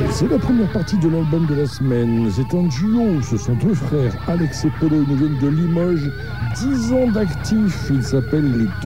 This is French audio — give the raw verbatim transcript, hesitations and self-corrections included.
C'est la première partie de l'album de la semaine. C'est un duo, ce sont deux frères, Alex et Polo, ils nous viennent de Limoges, dix ans d'actifs. Ils s'appellent les